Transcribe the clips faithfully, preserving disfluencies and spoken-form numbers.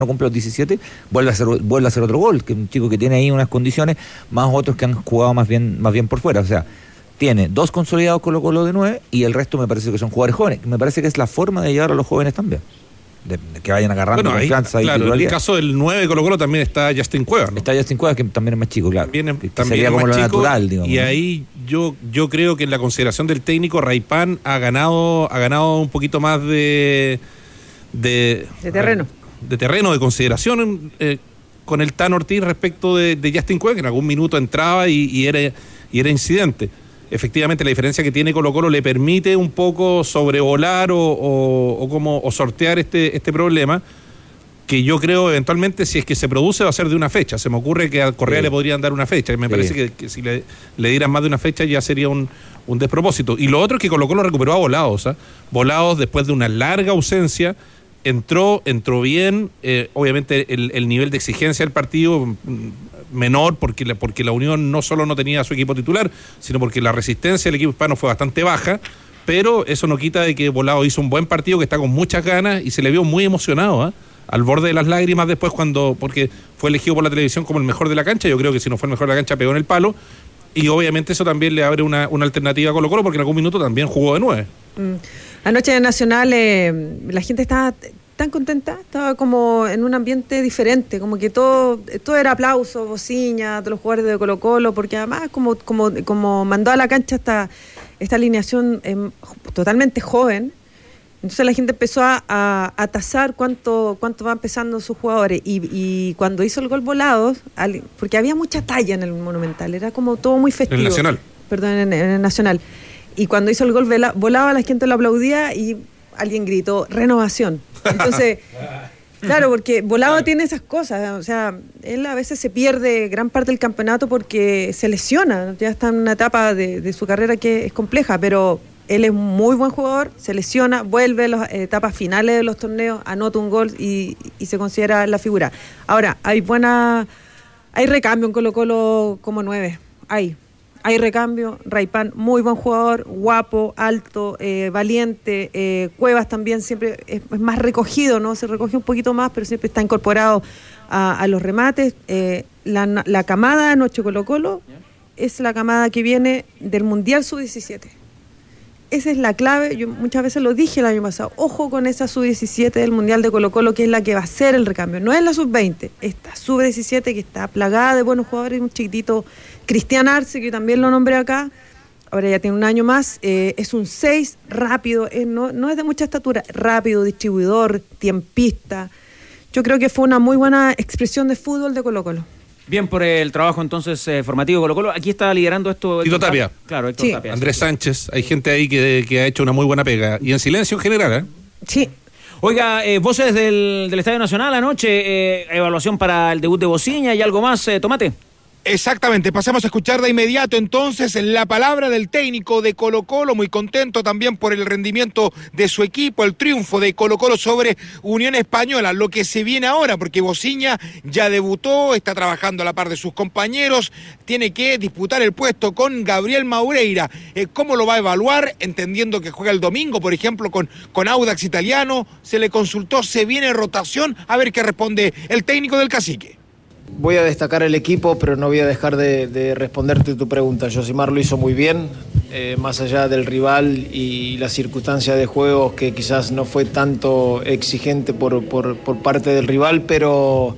no cumple los diecisiete, vuelve a hacer vuelve a hacer otro gol, que es un chico que tiene ahí unas condiciones, más otros que han jugado más bien más bien por fuera, o sea, tiene dos consolidados Colo-Colo de nueve y el resto me parece que son jugadores jóvenes, me parece que es la forma de llevar a los jóvenes también, de, de que vayan agarrando bueno, confianza ahí, y claro, titularidad. En el caso del nueve de Colo-Colo también está Justin Cuevas, ¿no? Está Justin Cuevas, que también es más chico, claro. También, que también sería como lo chico, natural, digamos. Y ahí yo yo creo que en la consideración del técnico, Raypan ha ganado ha ganado un poquito más de de, de terreno. de terreno, de consideración eh, con el Tan Ortiz respecto de, de Justin Cuevas, que en algún minuto entraba y, y era y era incidente. Efectivamente, la diferencia que tiene Colo-Colo le permite un poco sobrevolar o, o, o como o sortear este, este problema, que yo creo eventualmente, si es que se produce, va a ser de una fecha. Se me ocurre que a Correa sí. le podrían dar una fecha, y me sí. parece que, que si le, le dieran más de una fecha ya sería un, un despropósito. Y lo otro es que Colo-Colo recuperó a Volados, ¿eh? Volados, después de una larga ausencia, entró, entró bien, eh, obviamente el, el nivel de exigencia del partido menor, porque la, porque la Unión no solo no tenía su equipo titular, sino porque la resistencia del equipo hispano fue bastante baja, pero eso no quita de que Volado hizo un buen partido, que está con muchas ganas y se le vio muy emocionado, ¿eh? Al borde de las lágrimas después, cuando porque fue elegido por la televisión como el mejor de la cancha. Yo creo que si no fue el mejor de la cancha pegó en el palo, y obviamente eso también le abre una, una alternativa a Colo-Colo, porque en algún minuto también jugó de nueve. Mm. Anoche en Nacional eh, la gente estaba tan contenta, estaba como en un ambiente diferente, como que todo todo era aplauso, bociña, de los jugadores de Colo-Colo, porque además como como como mandó a la cancha esta esta alineación eh, totalmente joven. Entonces la gente empezó a, a, a tasar cuánto cuánto van pesando sus jugadores, y, y cuando hizo el gol Volados, al, porque había mucha talla en el Monumental, era como todo muy festivo. En el Nacional. Perdón, en, en el Nacional. Y cuando hizo el gol Volado, la gente lo aplaudía y alguien gritó renovación. Entonces, claro, porque Volado tiene esas cosas, o sea, él a veces se pierde gran parte del campeonato porque se lesiona, ya está en una etapa de, de su carrera que es compleja, pero él es un muy buen jugador, se lesiona, vuelve a las etapas finales de los torneos, anota un gol y, y se considera la figura. Ahora, hay buena, hay recambio en Colo-Colo como nueve, hay. Hay recambio, Raypan, muy buen jugador, guapo, alto, eh, valiente, eh, Cuevas también siempre es, es más recogido, ¿no? Se recoge un poquito más, pero siempre está incorporado a, a los remates. Eh, la, la camada de Noche Colo-Colo es la camada que viene del Mundial sub diecisiete. Esa es la clave, yo muchas veces lo dije el año pasado, ojo con esa sub diecisiete del Mundial de Colo-Colo, que es la que va a ser el recambio, no es la sub veinte, esta sub diecisiete que está plagada de buenos jugadores, un chiquitito Cristian Arce, que también lo nombré acá, ahora ya tiene un año más, eh, es un seis, rápido, eh, no, no es de mucha estatura, rápido, distribuidor, tiempista, yo creo que fue una muy buena expresión de fútbol de Colo-Colo. Bien por el trabajo entonces eh, formativo Colo-Colo. Aquí está liderando esto. Tito Tapia. Claro, Héctor sí. Tapia. Andrés sí, Sánchez. Hay gente ahí que, que ha hecho una muy buena pega. Y en silencio en general, ¿eh? Sí. Oiga, eh, voces del, del Estadio Nacional anoche, eh, evaluación para el debut de Bociña y algo más, eh, Tomate. Exactamente, pasamos a escuchar de inmediato entonces la palabra del técnico de Colo-Colo, muy contento también por el rendimiento de su equipo, el triunfo de Colo-Colo sobre Unión Española, lo que se viene ahora, porque Bociña ya debutó, está trabajando a la par de sus compañeros, tiene que disputar el puesto con Gabriel Maureira. Eh, ¿Cómo lo va a evaluar? Entendiendo que juega el domingo, por ejemplo, con, con Audax Italiano, se le consultó, se viene rotación, a ver qué responde el técnico del Cacique. Voy a destacar el equipo, pero no voy a dejar de, de responderte tu pregunta. Josimar lo hizo muy bien, eh, más allá del rival y la circunstancia de juego, que quizás no fue tanto exigente por, por, por parte del rival, pero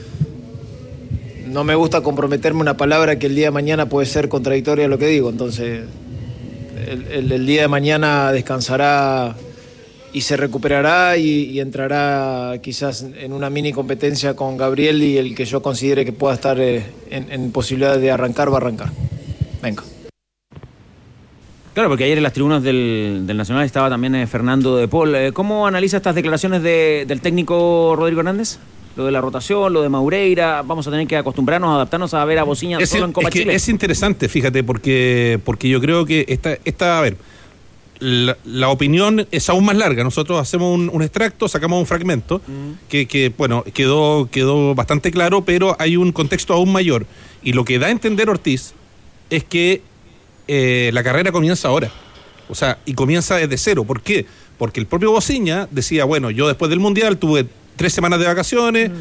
no me gusta comprometerme una palabra que el día de mañana puede ser contradictoria a lo que digo. Entonces, el, el, el día de mañana descansará y se recuperará y, y entrará quizás en una mini competencia con Gabriel, y el que yo considere que pueda estar eh, en, en posibilidad de arrancar, va a arrancar. Venga. Claro, porque ayer en las tribunas del, del Nacional estaba también eh, Fernando de Paul. Eh, ¿Cómo analiza estas declaraciones de, del técnico Rodrigo Hernández? Lo de la rotación, lo de Maureira, vamos a tener que acostumbrarnos, adaptarnos a ver a Bociña es solo el, en Copa es que Chile. Es interesante, fíjate, porque, porque yo creo que esta, esta a ver, La, la opinión es aún más larga. Nosotros hacemos un, un extracto, sacamos un fragmento mm. que, que, bueno, quedó, quedó bastante claro, pero hay un contexto aún mayor. Y lo que da a entender Ortiz es que eh, la carrera comienza ahora. O sea, y comienza desde cero. ¿Por qué? Porque el propio Bociña decía, bueno, yo después del Mundial tuve tres semanas de vacaciones,